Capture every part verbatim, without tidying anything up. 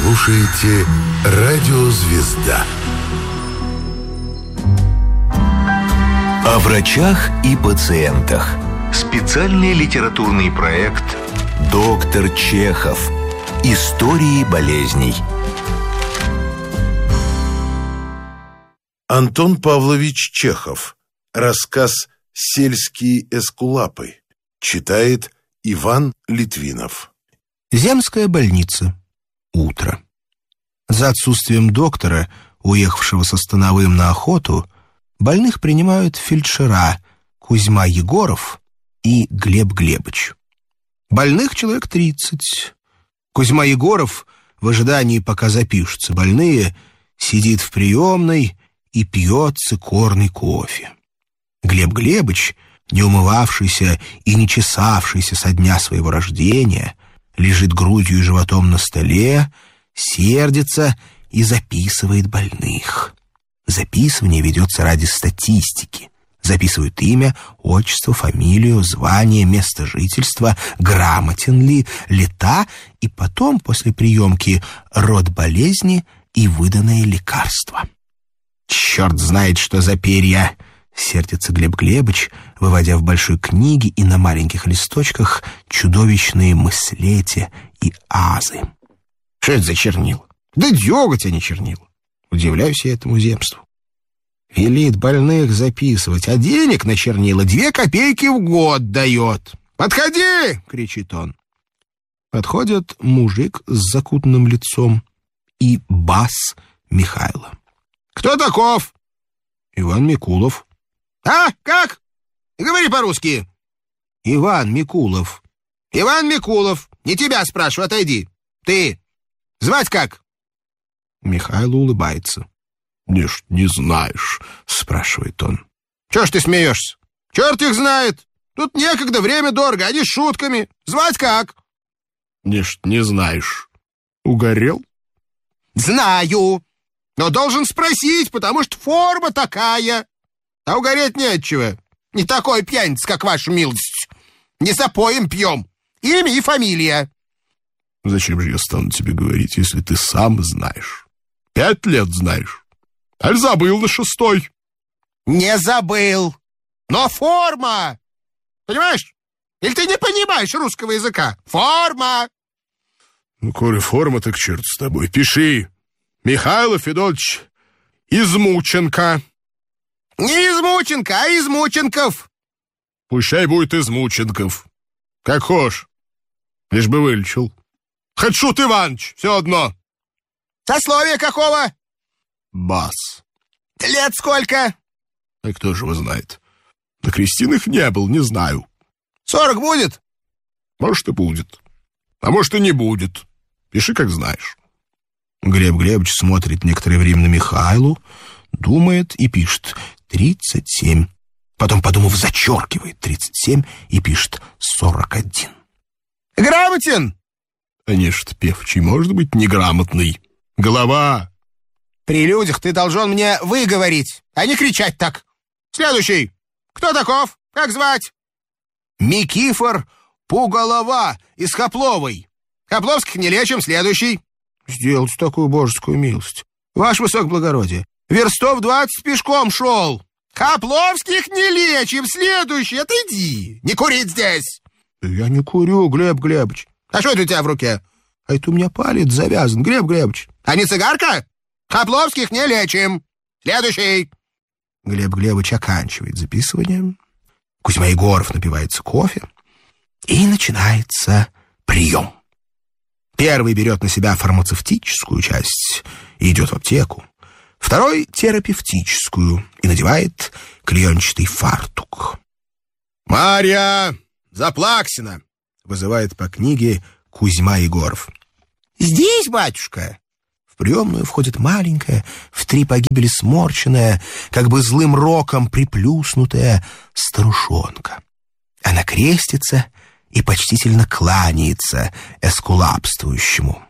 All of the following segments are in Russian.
слушаете «Радио Звезда». О врачах и пациентах. Специальный литературный проект «Доктор Чехов. Истории болезней». Антон Павлович Чехов. Рассказ «Сельские эскулапы». Читает Иван Литвинов. Земская больница. Утро. За отсутствием доктора, уехавшего со Становым на охоту, больных принимают фельдшера Кузьма Егоров и Глеб Глебыч. Больных человек тридцать. Кузьма Егоров, в ожидании, пока запишутся больные, сидит в приемной и пьет цикорный кофе. Глеб Глебыч, не умывавшийся и не чесавшийся со дня своего рождения, лежит грудью и животом на столе, сердится и записывает больных. Записывание ведется ради статистики. Записывают имя, отчество, фамилию, звание, место жительства, грамотен ли, лета, и потом, после приемки, род болезни и выданное лекарство. «Черт знает, что за перья!» — сердится Глеб Глебыч, выводя в большой книге и на маленьких листочках чудовищные мыслети и азы. «Что это за чернила? Да дёготь, а не чернила!» Удивляюсь я этому земству. Велит больных записывать, а денег на чернила две копейки в год дает. «Подходи!» — кричит он. Подходит мужик с закутанным лицом и бас Михайло. «Кто таков?» «Иван Микулов». «А, как? Говори по-русски». «Иван Микулов». «Иван Микулов. Не тебя спрашиваю, отойди. Ты. Звать как?» Михайло улыбается. «Не ж не знаешь», — спрашивает он. «Чё ж ты смеешься? Черт их знает. Тут некогда, время дорого, а не шутками. Звать как?» «Не ж не знаешь. Угорел?» «Знаю. Но должен спросить, потому что форма такая. А угореть не от чего. Не такой пьяница, как ваша милость. Не запоем пьем. Имя и фамилия». «Зачем же я стану тебе говорить, если ты сам знаешь? Пять лет знаешь. Аль забыл на шестой?» «Не забыл. Но форма. Понимаешь? Или ты не понимаешь русского языка? Форма!» «Ну, коли форма, так черт с тобой. Пиши. Михаил Федотович Измученко». «Не Измученко, а Измученков». «Пущай будет Измученков. Как хошь. Лишь бы вылечил. Хоть Шут Иваныч, все одно». «Сословие какого?» «Бас». «Лет сколько?» «А кто же его знает? На крестиных не был, не знаю». «Сорок будет?» «Может, и будет. А может, и не будет. Пиши, как знаешь». Глеб Глебович смотрит некоторое время на Михайлу, думает и пишет «тридцать семь». Потом, подумав, зачеркивает тридцать семь и пишет «сорок один». «Грамотен?» «Конечно, певчий, может быть, неграмотный. Голова». «При людях ты должен мне выговорить, а не кричать так. Следующий. Кто таков? Как звать?» «Микифор Пуголова из Хопловой. Хопловских не лечим. Следующий». «Сделайте такую божескую милость. Ваше высокоблагородие, верстов двадцать пешком шел». «Хопловских не лечим. Следующий. Отойди. Не курить здесь». «Я не курю, Глеб Глебович». «А что это у тебя в руке?» «А это у меня палец завязан, Глеб Глебович». «А не цигарка? Хопловских не лечим. Следующий». Глеб Глебович оканчивает записывание. Кузьма Егоров напивается кофе. И начинается прием. Первый берет на себя фармацевтическую часть и идет в аптеку. Второй — терапевтическую и надевает клеенчатый фартук. «Марья Заплаксина!» — вызывает по книге Кузьма Егоров. «Здесь, батюшка!» В приемную входит маленькая, в три погибели сморченная, как бы злым роком приплюснутая старушонка. Она крестится и почтительно кланяется эскулапствующему.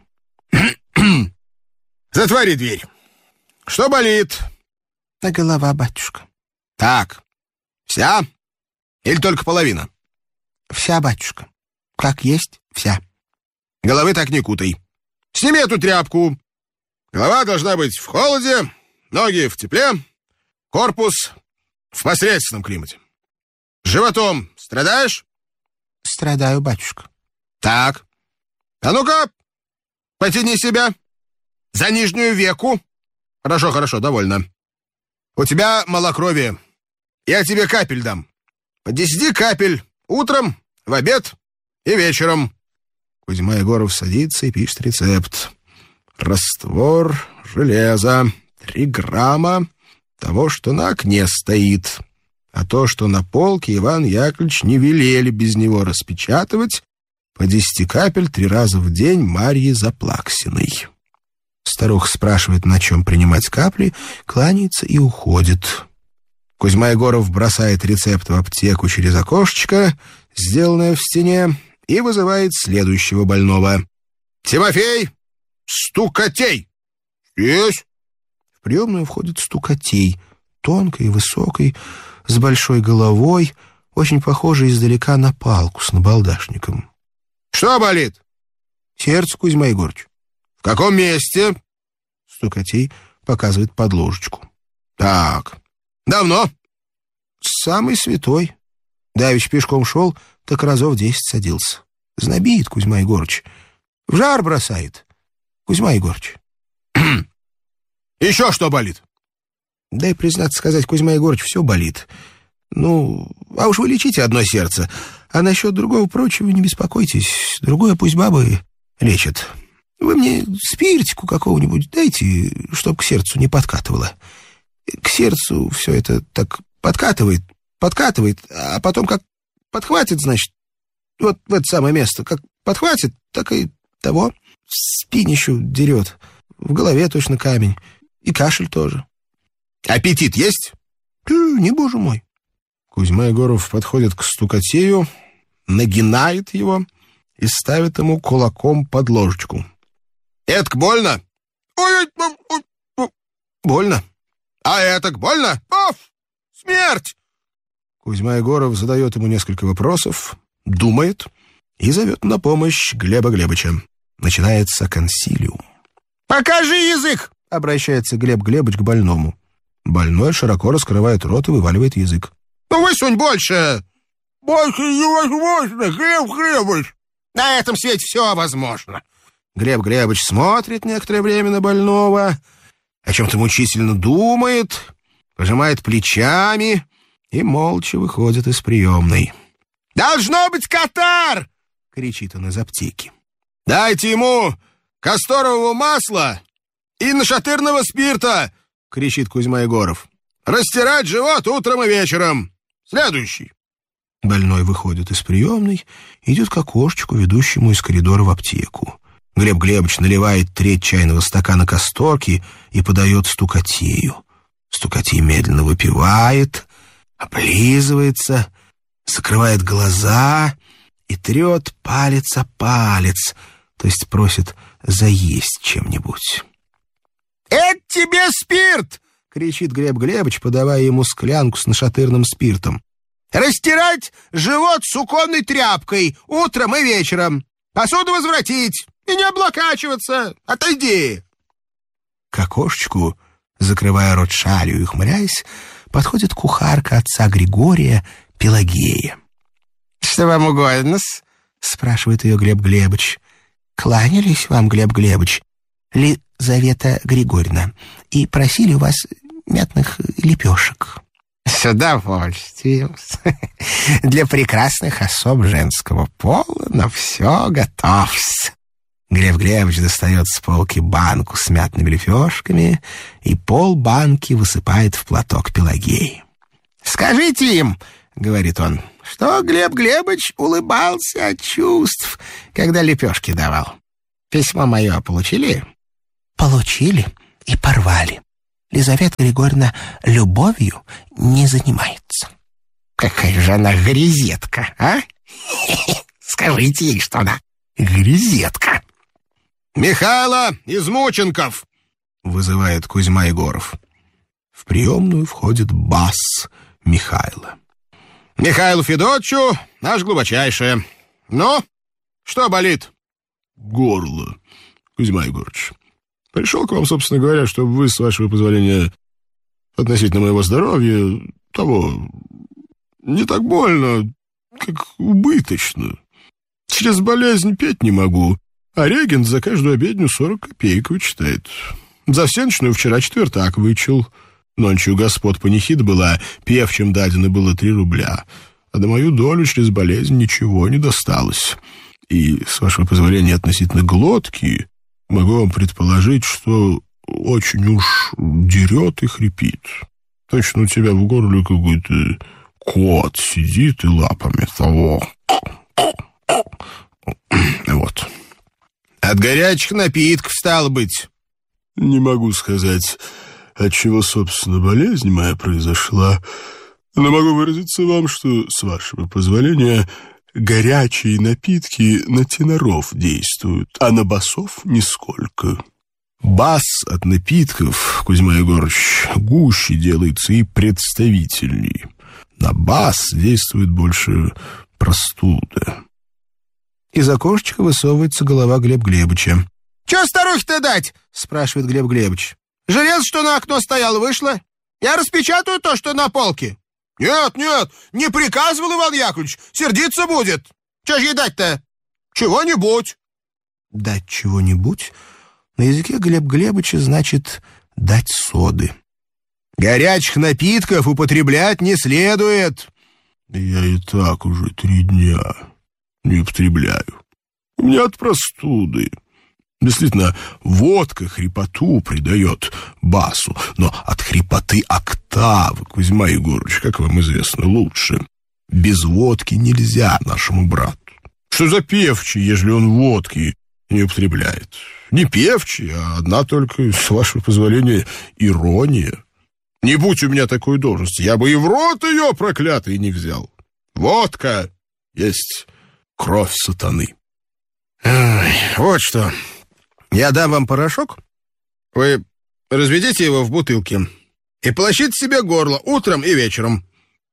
«Затвори дверь. Что болит?» «Да голова, батюшка». «Так, вся или только половина?» «Вся, батюшка. Как есть, вся». «Головы так не кутай. Сними эту тряпку. Голова должна быть в холоде, ноги в тепле, корпус в посредственном климате. С животом страдаешь? Страдаю, батюшка. Так. А ну-ка, потяни себя. За нижнюю веку. Хорошо, хорошо, довольно. У тебя малокровие. Я тебе капель дам. По десяти капель. Утром, в обед и вечером. Кузьма Егоров садится и пишет рецепт. Раствор железа. Три грамма того, что на окне стоит. А то, что на полке, Иван Яковлевич не велели без него распечатывать, по десяти капель три раза в день Марье Заплаксиной. Старуха спрашивает, на чем принимать капли, кланяется и уходит. Кузьма Егоров бросает рецепт в аптеку через окошечко, сделанное в стене, и вызывает следующего больного. «Тимофей! Стукотей!» «Есть!» В приемную входит Стукотей, тонкой и высокой, с большой головой, очень похожей издалека на палку с набалдашником. «Что болит?» «Сердце, Кузьма Егорыч». «В каком месте?» Стукотей показывает под ложечку. «Так, давно?» «Самый святой. Давич пешком шел, так разов десять садился. Знобит, Кузьма Егорыч. В жар бросает, Кузьма Егорыч». «Еще что болит?» «Да и, признаться сказать, Кузьма Егорыч, все болит. Ну, а уж вы лечите одно сердце, а насчет другого прочего не беспокойтесь. Другое пусть бабы лечат. Вы мне спиртику какого-нибудь дайте, чтоб к сердцу не подкатывало. К сердцу все это так подкатывает, подкатывает, а потом как подхватит, значит, вот в это самое место, как подхватит, так и того спинищу дерет. В голове точно камень. И кашель тоже». «Аппетит есть?» «Не, боже мой». Кузьма Егоров подходит к Стукотею, нагинает его и ставит ему кулаком под ложечку. «Этак больно?» «Ой, ой, ой, ой. Больно». «А этак больно?» «Оф! Смерть!» Кузьма Егоров задает ему несколько вопросов, думает и зовет на помощь Глеба Глебыча. Начинается консилиум. «Покажи язык!» — обращается Глеб Глебыч к больному. Больной широко раскрывает рот и вываливает язык. «Ну высунь больше!» «Больше невозможно, Глеб Глебыч!» «На этом свете все возможно!» Глеб Глебыч смотрит некоторое время на больного, о чем-то мучительно думает, пожимает плечами и молча выходит из приемной. «Должно быть катар!» — кричит он из аптеки. «Дайте ему касторового масла и нашатырного спирта!» — кричит Кузьма Егоров. «Растирать живот утром и вечером. Следующий». Больной выходит из приемной, идет к окошечку, ведущему из коридора в аптеку. Глеб Глебович наливает треть чайного стакана касторки и подает Стукотею. Стукотей медленно выпивает, облизывается, закрывает глаза и трет палец о палец, то есть просит заесть чем-нибудь. «Это тебе спирт!» — кричит Глеб Глебович, подавая ему склянку с нашатырным спиртом. «Растирать живот суконной тряпкой утром и вечером. Посуду возвратить и не облокачиваться. Отойди!» К окошечку, закрывая рот шалью и хмурясь, подходит кухарка отца Григория, Пелагея. «Что вам угодно-с?» — спрашивает ее Глеб Глебович. «Кланялись вам, Глеб Глебович, Лизавета Григорьевна, и просили у вас мятных лепешек». «С удовольствием. Для прекрасных особ женского пола на все готов». Глеб Глебович достает с полки банку с мятными лепешками и пол банки высыпает в платок Пелагеи. «Скажите им, — говорит он, — что Глеб Глебович улыбался от чувств, когда лепешки давал. Письмо мое получили?» «Получили и порвали. Лизавета Григорьевна любовью не занимается». «Какая же она грязетка, а? Скажите ей, что она грязетка». «Михайло Измученков!» — вызывает Кузьма Егоров. В приемную входит бас Михайло. «Михаилу Федотчу наш глубочайшее. Ну, что болит?» «Горло. Кузьма Егорыч. Пришел к вам, собственно говоря, чтобы вы, с вашего позволения, относительно моего здоровья, того, не так больно, как убыточно. Через болезнь петь не могу, а регент за каждую обедню сорок копеек вычитает. За всеночную вчера четвертак вычел. Нончью господ панихида была, певчим дадено было три рубля, а на мою долю через болезнь ничего не досталось. И, с вашего позволения, относительно глотки, могу вам предположить, что очень уж дерет и хрипит. Точно у тебя в горле какой-то кот сидит и лапами того. Вот. От горячих напитков, стало быть. Не могу сказать, от чего, собственно, болезнь моя произошла, но могу выразиться вам, что, с вашего позволения, горячие напитки на теноров действуют, а на басов нисколько. Бас от напитков, Кузьма Егорыч, гуще делается и представительней. На бас действует больше простуда. Из окошечка высовывается голова Глеба Глебовича. «Чё старухе-то дать?» — спрашивает Глеб Глебович. «Железо, что на окно стояло, вышло? Я распечатаю то, что на полке». «Нет, нет, не приказывал Иван Яковлевич, сердиться будет. Чё ж ей дать-то? Чего-нибудь». «Дать чего-нибудь» на языке Глеба Глебовича значит «дать соды». «Горячих напитков употреблять не следует». «Я и так уже три дня не употребляю. У меня от простуды. Действительно, водка хрипоту придает басу, но от хрипоты октавы, Кузьма Егорыч, как вам известно, лучше. Без водки нельзя нашему брату. Что за певчий, ежели он водки не употребляет? Не певчий, а одна только, с вашего позволения, ирония. Не будь у меня такой должности, я бы и в рот ее, проклятый, не взял. Водка есть кровь сатаны». Ой, вот что. Я дам вам порошок, вы разведите его в бутылке и полощите себе горло утром и вечером.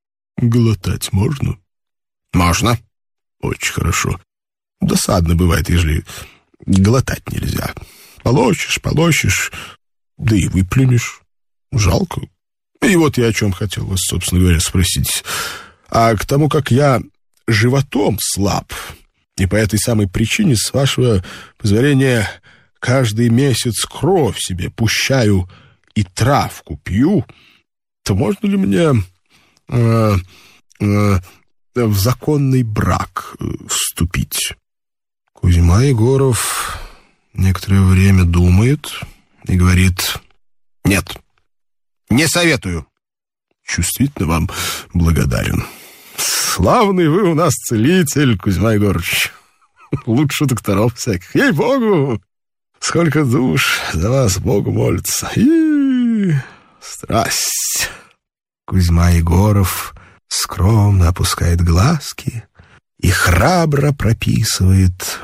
Глотать можно? Можно. Очень хорошо. Досадно бывает, ежели глотать нельзя. Полощешь, полощешь, да и выплюнешь. Жалко. И вот я о чем хотел вас, собственно говоря, спросить. А к тому, как я животом слаб, и по этой самой причине, с вашего позволения, каждый месяц кровь себе пущаю и травку пью, то можно ли мне э, э, в законный брак вступить? Кузьма Егоров некоторое время думает и говорит: «Нет, не советую». Чувствительно вам благодарен. Славный вы у нас целитель, Кузьма Егорыч. Лучше докторов всяких. Ей-богу! Сколько душ за вас Богу молится. И страсть. Кузьма Егоров скромно опускает глазки и храбро прописывает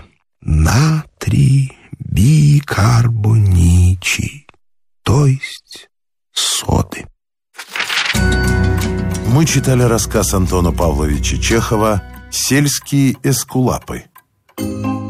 натрий бикарбоничий, то есть соды. Мы читали рассказ Антона Павловича Чехова «Сельские эскулапы».